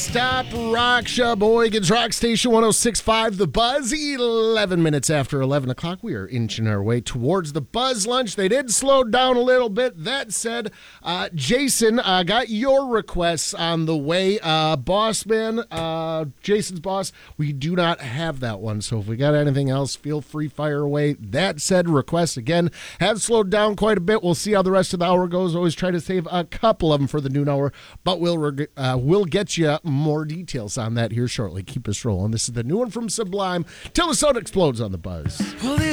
Non-stop rock show, Boygan's Rock Station 106.5 The Buzz. 11 minutes after 11 o'clock, we are inching our way towards the Buzz Lunch. They did slow down a little bit. That said, Jason, got your requests on the way. Bossman, Jason's boss, we do not have that one. So if we got anything else, feel free, fire away. That said, requests, again, have slowed down quite a bit. We'll see how the rest of the hour goes. Always try to save a couple of them for the noon hour, but we'll get you more details on that here shortly. Keep us rolling. This is the new one from Sublime. Till the sun explodes on the Buzz. Well, it